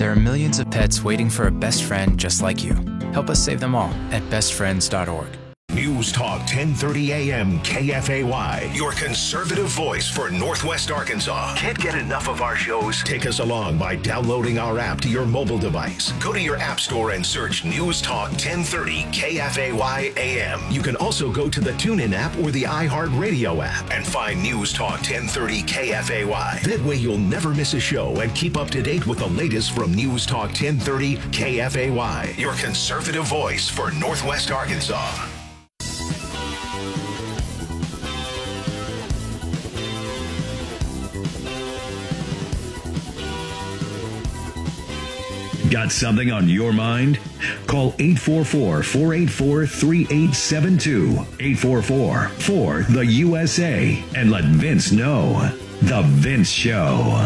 There are millions of pets waiting for a best friend just like you. Help us save them all at bestfriends.org. News Talk 1030 AM KFAY, your conservative voice for Northwest Arkansas. Can't get enough of our shows? Take us along by downloading our app to your mobile device. Go to your app store and search News Talk 1030 KFAY AM. You can also go to the TuneIn app or the iHeartRadio app and find News Talk 1030 KFAY. That way you'll never miss a show and keep up to date with the latest from News Talk 1030 KFAY, your conservative voice for Northwest Arkansas. Got something on your mind? Call 844-484-3872. 844-4-THE-USA. And let Vince know. The Vince Show.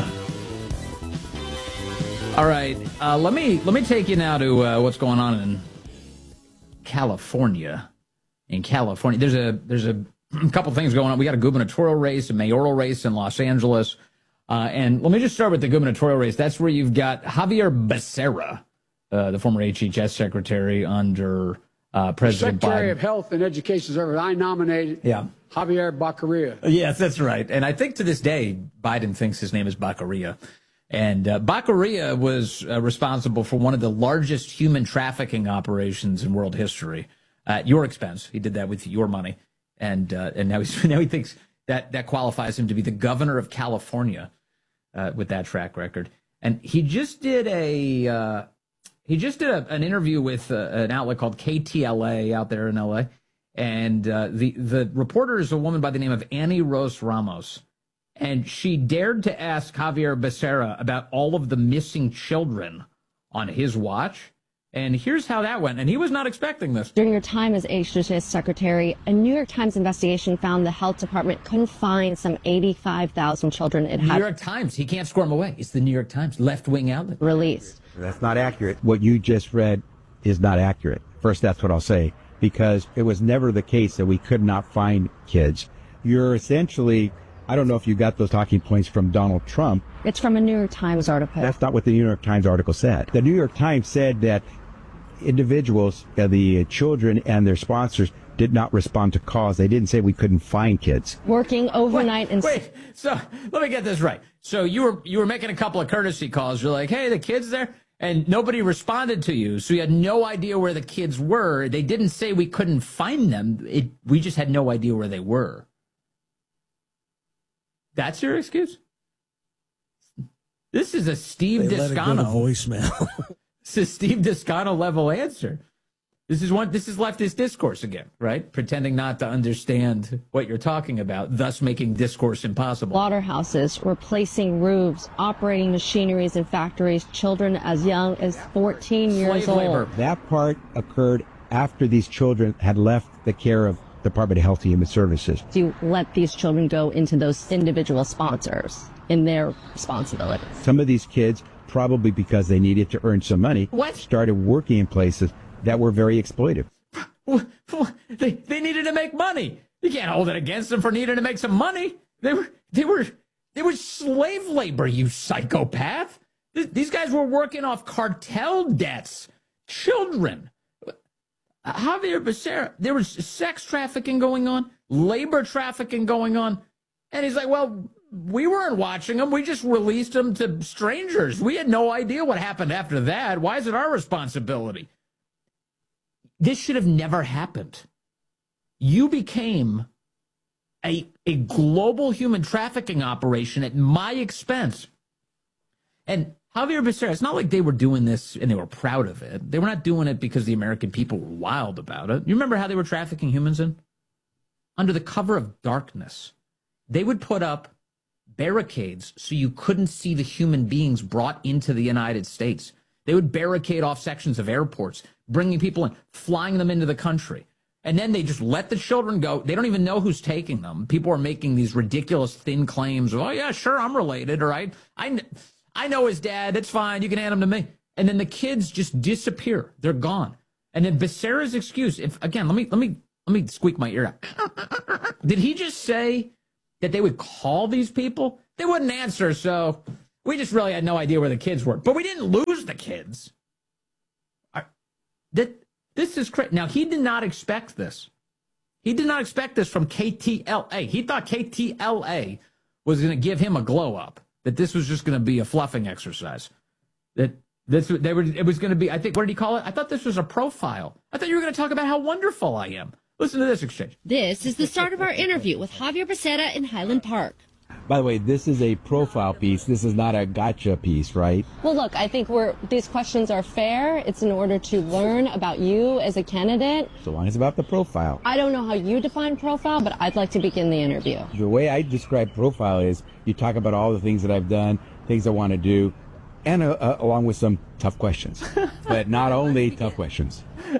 All right. Let me take you now to what's going on in California. In California, there's a couple things going on. We got a gubernatorial race, a mayoral race in Los Angeles. And let me just start with the gubernatorial race. That's where you've got Javier Becerra, the former HHS secretary under President Biden. Secretary of Health and Education Service. I nominated Javier Baccaria. Yes, that's right. And I think to this day, Biden thinks his name is Baccaria. And Baccaria was responsible for one of the largest human trafficking operations in world history at your expense. He did that with your money. And now he thinks that qualifies him to be the governor of California with that track record. And he just did an interview with an outlet called KTLA out there in LA. And the reporter is a woman by the name of Annie Rose Ramos. And she dared to ask Javier Becerra about all of the missing children on his watch. And here's how that went. And he was not expecting this. During your time as HHS secretary, a New York Times investigation found the health department couldn't find some 85,000 children it had. New York Times. He can't squirm away. It's the New York Times, left-wing outlet. Released. That's not accurate. What you just read is not accurate. First, that's what I'll say, because it was never the case that we could not find kids. You're essentially, I don't know if you got those talking points from Donald Trump. It's from a New York Times article. That's not what the New York Times article said. The New York Times said that individuals, the children and their sponsors, did not respond to calls. They didn't say we couldn't find kids. Working overnight Wait, so let me get this right. So you were making a couple of courtesy calls. You're like, hey, the kid's there? And nobody responded to you. So you had no idea where the kids were. They didn't say we couldn't find them. We just had no idea where they were. That's your excuse? This is a Steve Descano. Voicemail. It's a Steve Descano level answer. This is leftist discourse again, right? Pretending not to understand what you're talking about, thus making discourse impossible. Slaughterhouses, replacing roofs, operating machineries in factories, children as young as 14 years old. Labor. That part occurred after these children had left the care of Department of Health and Human Services. To let these children go into those individual sponsors in their responsibility. Some of these kids, probably because they needed to earn some money, started working in places that were very exploitive. They needed to make money. You can't hold it against them for needing to make some money. They were slave labor, you psychopath. These guys were working off cartel debts. Children. Javier Becerra, there was sex trafficking going on, labor trafficking going on. And he's like, well, we weren't watching them. We just released them to strangers. We had no idea what happened after that. Why is it our responsibility? This should have never happened. You became a global human trafficking operation at my expense. And Javier Becerra, it's not like they were doing this and they were proud of it. They were not doing it because the American people were wild about it. You remember how they were trafficking humans in? Under the cover of darkness. They would put up barricades so you couldn't see the human beings brought into the United States. They would barricade off sections of airports, bringing people in, flying them into the country. And then they just let the children go. They don't even know who's taking them. People are making these ridiculous thin claims of, oh, yeah, sure, I'm related, all right? I know his dad. It's fine. You can hand him to me. And then the kids just disappear. They're gone. And then Becerra's excuse, let me squeak my ear out. Did he just say that they would call these people? They wouldn't answer, so We just really had no idea where the kids were. But we didn't lose the kids. This is crazy. Now, he did not expect this. He did not expect this from KTLA. He thought KTLA was going to give him a glow up, that this was just going to be a fluffing exercise. It was going to be, I think, what did he call it? I thought this was a profile. I thought you were going to talk about how wonderful I am. Listen to this exchange. This is the start of our interview with Javier Becerra in Highland Park. By the way, this is a profile piece. This is not a gotcha piece, right? Well, look, I think these questions are fair. It's in order to learn about you as a candidate. So long as it's about the profile. I don't know how you define profile, but I'd like to begin the interview. The way I describe profile is you talk about all the things that I've done, things I want to do, and along with some tough questions. But not only tough questions.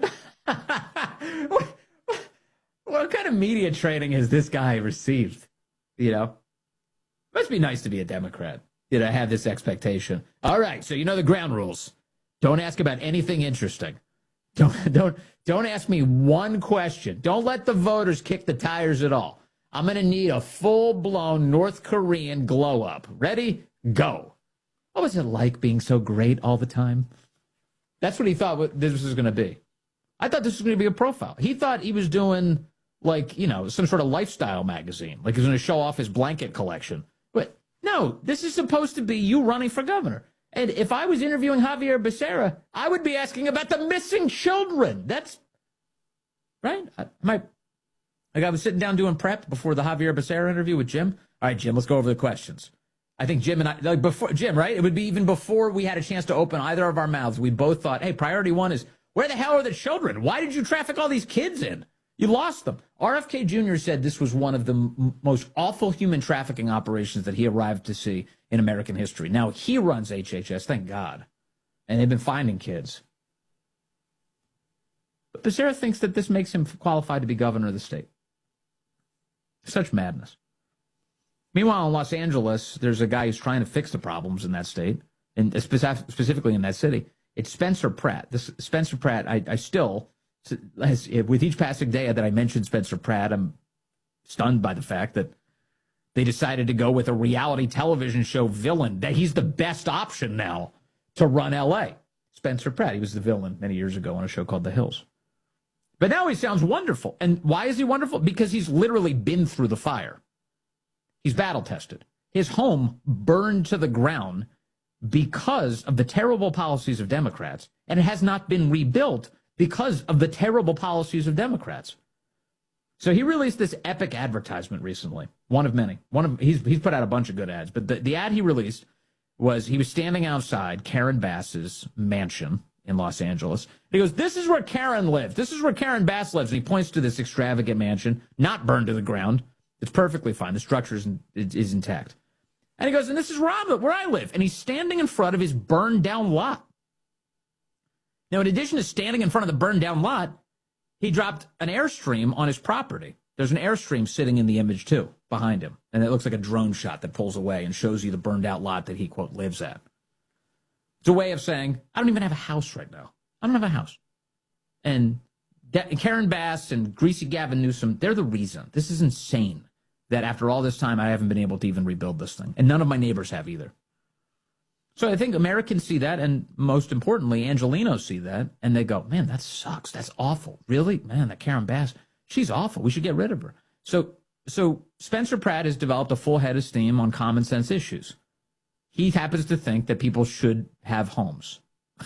What kind of media training has this guy received? You know? Must be nice to be a Democrat, you know, have this expectation. All right, so you know the ground rules. Don't ask about anything interesting. Don't ask me one question. Don't let the voters kick the tires at all. I'm going to need a full-blown North Korean glow-up. Ready? Go. What was it like being so great all the time? That's what he thought this was going to be. I thought this was going to be a profile. He thought he was doing, like, you know, some sort of lifestyle magazine. Like he was going to show off his blanket collection. But no, this is supposed to be you running for governor. And if I was interviewing Javier Becerra, I would be asking about the missing children. That's right. I was sitting down doing prep before the Javier Becerra interview with Jim. All right, Jim, let's go over the questions. I think Jim and I, like before Jim, right? It would be even before we had a chance to open either of our mouths. We both thought, hey, priority one is where the hell are the children? Why did you traffic all these kids in? You lost them. RFK Jr. said this was one of the most awful human trafficking operations that he arrived to see in American history. Now, he runs HHS, thank God. And they've been finding kids. But Becerra thinks that this makes him qualified to be governor of the state. Such madness. Meanwhile, in Los Angeles, there's a guy who's trying to fix the problems in that state, and specifically in that city. It's Spencer Pratt. Spencer Pratt, I still... with each passing day that I mentioned Spencer Pratt, I'm stunned by the fact that they decided to go with a reality television show villain, that he's the best option now to run L.A. Spencer Pratt, he was the villain many years ago on a show called The Hills. But now he sounds wonderful. And why is he wonderful? Because he's literally been through the fire. He's battle-tested. His home burned to the ground because of the terrible policies of Democrats, and it has not been rebuilt because of the terrible policies of Democrats. So he released this epic advertisement recently, one of many. He's put out a bunch of good ads, but the ad he released was he was standing outside Karen Bass's mansion in Los Angeles. He goes, this is where Karen lives. This is where Karen Bass lives. And he points to this extravagant mansion, not burned to the ground. It's perfectly fine. The structure is intact. And he goes, and this is where I live. And he's standing in front of his burned down lot. Now, in addition to standing in front of the burned down lot, he dropped an Airstream on his property. There's an Airstream sitting in the image, too, behind him. And it looks like a drone shot that pulls away and shows you the burned out lot that he, quote, lives at. It's a way of saying, I don't even have a house right now. I don't have a house. And Karen Bass and Greasy Gavin Newsom, they're the reason. This is insane that after all this time, I haven't been able to even rebuild this thing. And none of my neighbors have either. So I think Americans see that, and most importantly, Angelenos see that, and they go, man, that sucks. That's awful. Really? Man, that Karen Bass, she's awful. We should get rid of her. So Spencer Pratt has developed a full head of steam on common sense issues. He happens to think that people should have homes.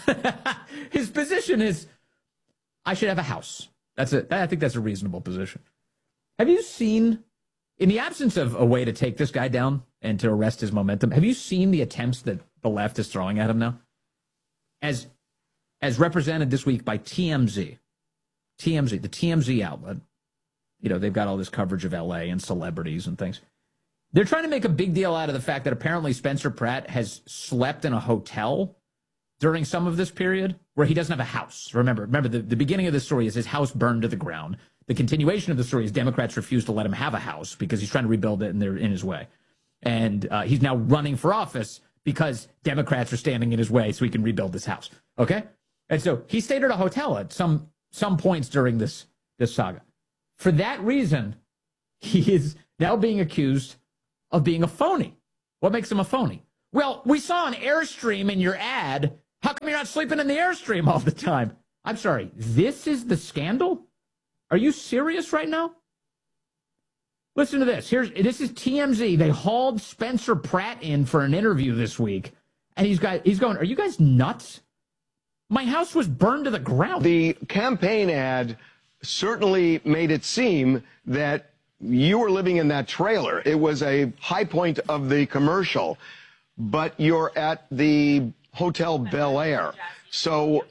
His position is, I should have a house. I think that's a reasonable position. Have you seen, in the absence of a way to take this guy down and to arrest his momentum, have you seen the attempts that the left is throwing at him now? As represented this week by TMZ, the TMZ outlet, you know, they've got all this coverage of LA and celebrities and things. They're trying to make a big deal out of the fact that apparently Spencer Pratt has slept in a hotel during some of this period where he doesn't have a house. Remember, the beginning of the story is his house burned to the ground. The continuation of the story is Democrats refuse to let him have a house because he's trying to rebuild it and they're in his way. And he's now running for office because Democrats are standing in his way so he can rebuild this house. Okay? And so he stayed at a hotel at some points during this saga. For that reason, he is now being accused of being a phony. What makes him a phony? Well, we saw an Airstream in your ad. How come you're not sleeping in the Airstream all the time? I'm sorry. This is the scandal? Are you serious right now? Listen to this. This is TMZ. They hauled Spencer Pratt in for an interview this week. And he's going, are you guys nuts? My house was burned to the ground. The campaign ad certainly made it seem that you were living in that trailer. It was a high point of the commercial, but you're at the Hotel Bel Air. So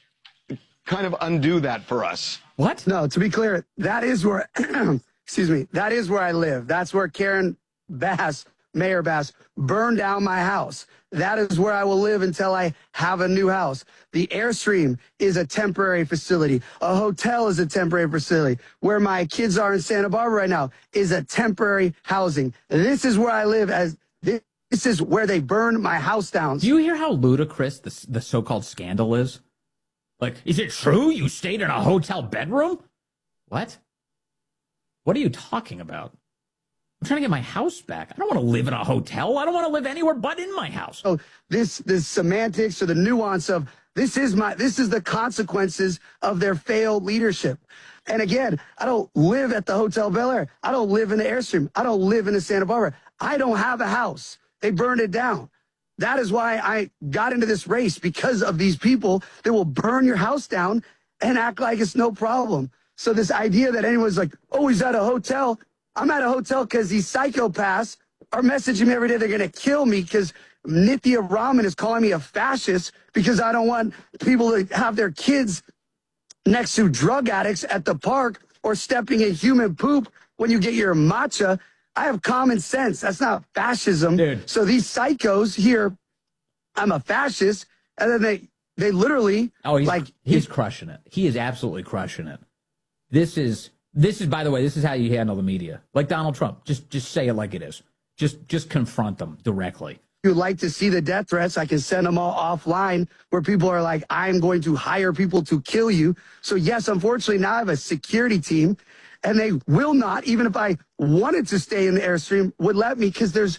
kind of undo that for us. What? No, to be clear, that is where, excuse me, that is where I live. That's where Karen Bass, Mayor Bass, burned down my house. That is where I will live until I have a new house. The Airstream is a temporary facility. A hotel is a temporary facility. Where my kids are in Santa Barbara right now is a temporary housing. This is where I live. This is where they burned my house down. Do you hear how ludicrous the so-called scandal is? Like, is it true you stayed in a hotel bedroom? What? What are you talking about? I'm trying to get my house back. I don't want to live in a hotel. I don't want to live anywhere but in my house. So this semantics or the nuance of this is the consequences of their failed leadership. And again, I don't live at the Hotel Bel Air. I don't live in the Airstream. I don't live in the Santa Barbara. I don't have a house. They burned it down. That is why I got into this race, because of these people that will burn your house down and act like it's no problem. So this idea that anyone's like, oh, he's at a hotel. I'm at a hotel because these psychopaths are messaging me every day. They're going to kill me because Nithya Raman is calling me a fascist because I don't want people to have their kids next to drug addicts at the park or stepping in human poop when you get your matcha. I have common sense. That's not fascism. Dude. So these psychos here, I'm a fascist, and then they literally he's crushing it. He is absolutely crushing it. This is, by the way, this is how you handle the media. Like Donald Trump. Just say it like it is. Just confront them directly. If you'd like to see the death threats, I can send them all offline where people are like, I'm going to hire people to kill you. So yes, unfortunately, now I have a security team, and they will not, even if I wanted to stay in the Airstream, would let me, because there's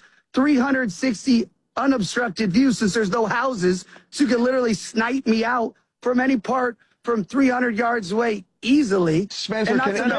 360 unobstructed views since there's no houses. So you can literally snipe me out from any part from 300 yards away easily. Spencer,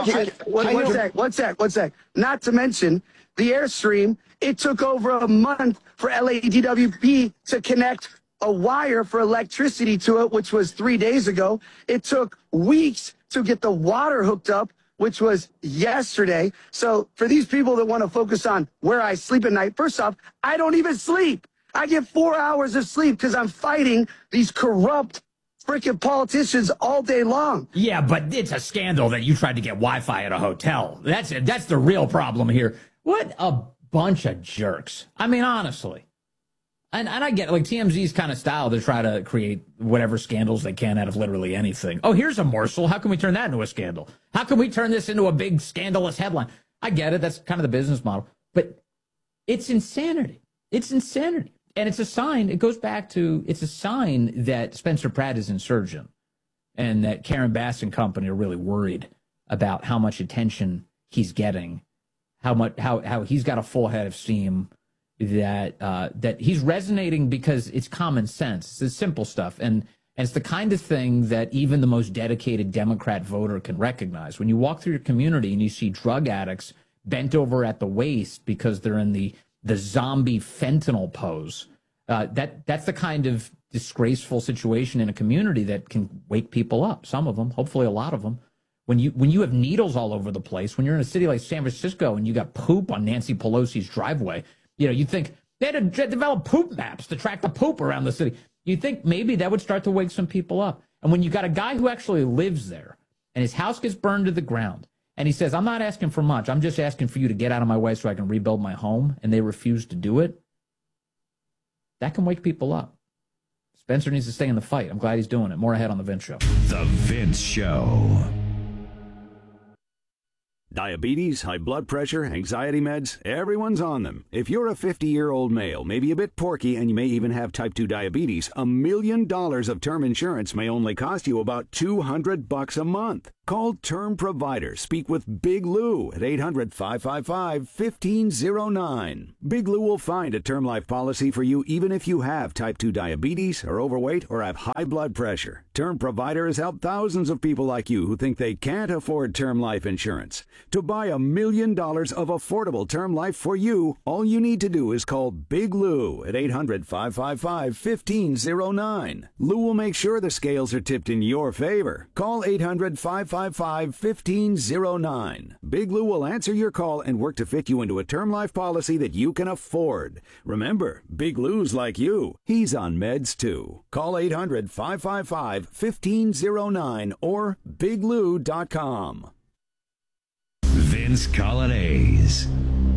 one sec. Not to mention the Airstream, it took over a month for LADWP to connect a wire for electricity to it, which was 3 days ago. It took weeks to get the water hooked up, which was yesterday. So for these people that want to focus on where I sleep at night, first off, I don't even sleep. I get 4 hours of sleep because I'm fighting these corrupt freaking politicians all day long. Yeah, but it's a scandal that you tried to get Wi-Fi at a hotel. That's the real problem here. What a bunch of jerks. I mean, honestly. And I get it, like TMZ's kind of style to try to create whatever scandals they can out of literally anything. Oh, here's a morsel. How can we turn that into a scandal? How can we turn this into a big scandalous headline? I get it. That's kind of the business model. But it's insanity. It's insanity. And it's a sign, it goes back to, it's a sign that Spencer Pratt is insurgent and that Karen Bass and company are really worried about how much attention he's getting, how he's got a full head of steam, that he's resonating because it's common sense. It's the simple stuff. And it's the kind of thing that even the most dedicated Democrat voter can recognize. When you walk through your community and you see drug addicts bent over at the waist because they're in the zombie fentanyl pose, that's the kind of disgraceful situation in a community that can wake people up. Some of them, hopefully a lot of them. When you have needles all over the place, when you're in a city like San Francisco and you got poop on Nancy Pelosi's driveway, you think they had to develop poop maps to track the poop around the city. You think maybe that would start to wake some people up. And when you got a guy who actually lives there and his house gets burned to the ground and he says, I'm not asking for much. I'm just asking for you to get out of my way so I can rebuild my home, and they refuse to do it, that can wake people up. Spencer needs to stay in the fight. I'm glad he's doing it. More ahead on The Vince Show. The Vince Show. Diabetes, high blood pressure, anxiety meds, everyone's on them. If you're a 50-year-old male, maybe a bit porky, and you may even have type 2 diabetes, $1 million of term insurance may only cost you about $200 a month. Call Term Provider. Speak with Big Lou at 800-555-1509. Big Lou will find a term life policy for you even if you have type 2 diabetes, are overweight, or have high blood pressure. Term Provider has helped thousands of people like you who think they can't afford term life insurance. To buy $1 million of affordable term life for you, all you need to do is call Big Lou at 800-555-1509. Lou will make sure the scales are tipped in your favor. Call 800-555-1509. Big Lou will answer your call and work to fit you into a term life policy that you can afford. Remember, Big Lou's like you. He's on meds too. Call 800-555-1509 or biglou.com. Vince Colonnese.